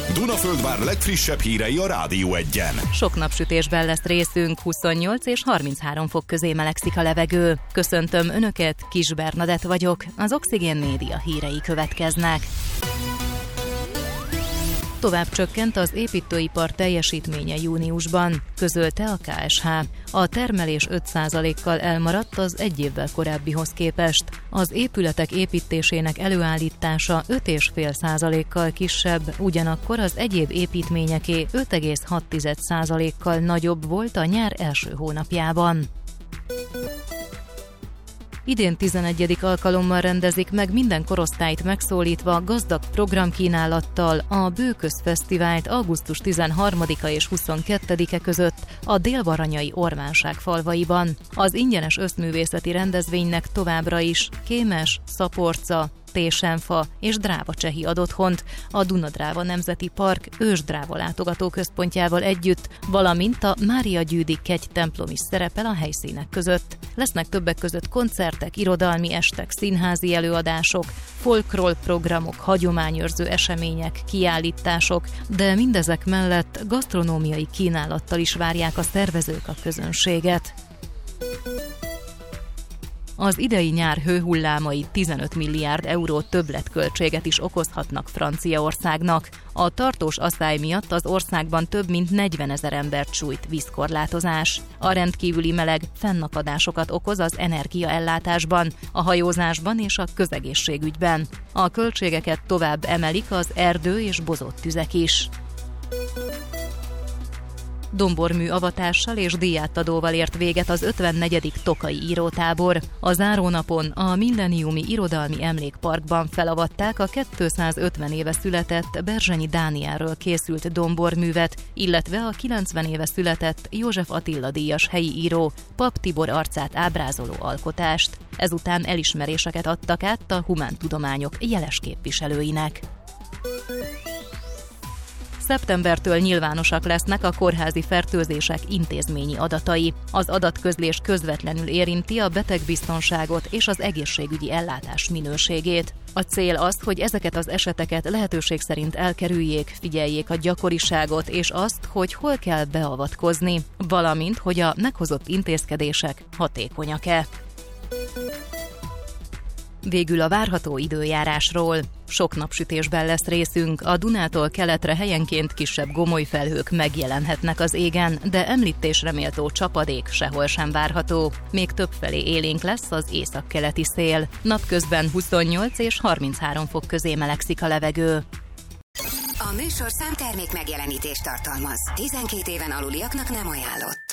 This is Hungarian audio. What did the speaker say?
Dunaföldvár legfrissebb hírei a Rádió 1-en. Sok napsütésben lesz részünk, 28 és 33 fok közé melegszik a levegő. Köszöntöm Önöket, Kis Bernadett vagyok, az Oxigén Média hírei következnek. Tovább csökkent az építőipar teljesítménye júniusban, közölte a KSH. A termelés 5%-kal elmaradt az egy évvel korábbihoz képest. Az épületek építésének előállítása 5,5%-kal kisebb, ugyanakkor az egyéb építményeké 5,6%-kal nagyobb volt a nyár első hónapjában. Idén 11. alkalommal rendezik meg minden korosztályt megszólítva gazdag programkínálattal a Bőköz-fesztivált augusztus 13-a és 22-e között a Dél-Baranyai Ormánság falvaiban. Az ingyenes összművészeti rendezvénynek továbbra is Kémes, Szaporca, Tésenfa és Dráva-Csehi ad otthont, a Duna-Dráva Nemzeti Park ősdráva látogatóközpontjával együtt, valamint a Mária Gyűdi kegy templom is szerepel a helyszínek között. Lesznek többek között koncertek, irodalmi estek, színházi előadások, folkroll programok, hagyományőrző események, kiállítások, de mindezek mellett gasztronómiai kínálattal is várják a szervezők a közönséget. Az idei nyár hőhullámai 15 milliárd euró többletköltséget is okozhatnak Franciaországnak. A tartós asszály miatt az országban több mint 40 000 embert sújt vízkorlátozás. A rendkívüli meleg fennakadásokat okoz az energiaellátásban, a hajózásban és a közegészségügyben. A költségeket tovább emelik az erdő- és bozott tüzek is. Dombormű avatással és díjátadóval ért véget az 54. Tokai írótábor. A zárónapon a Milleniumi Irodalmi Emlékparkban felavatták a 250 éve született Berzsenyi Dánielről készült domborművet, illetve a 90 éve született József Attila díjas helyi író Papp Tibor arcát ábrázoló alkotást. Ezután elismeréseket adtak át a humántudományok jeles képviselőinek. Szeptembertől nyilvánosak lesznek a kórházi fertőzések intézményi adatai. Az adatközlés közvetlenül érinti a betegbiztonságot és az egészségügyi ellátás minőségét. A cél az, hogy ezeket az eseteket lehetőség szerint elkerüljék, figyeljék a gyakoriságot és azt, hogy hol kell beavatkozni, valamint, hogy a meghozott intézkedések hatékonyak-e. Végül a várható időjárásról. Sok napsütésben lesz részünk, a Dunától keletre helyenként kisebb gomolyfelhők megjelenhetnek az égen, de említésre méltó csapadék sehol sem várható. Még többfelé élénk lesz az északkeleti szél. Napközben 28 és 33 fok közé melegszik a levegő. A műsorszám termék megjelenítést tartalmaz. 12 éven aluliaknak nem ajánlott.